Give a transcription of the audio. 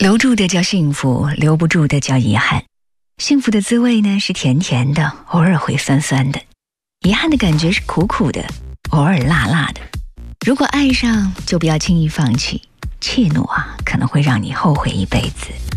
留住的叫幸福，留不住的叫遗憾。幸福的滋味呢是甜甜的，偶尔会酸酸的；遗憾的感觉是苦苦的，偶尔辣辣的。如果爱上，就不要轻易放弃，怯懦可能会让你后悔一辈子。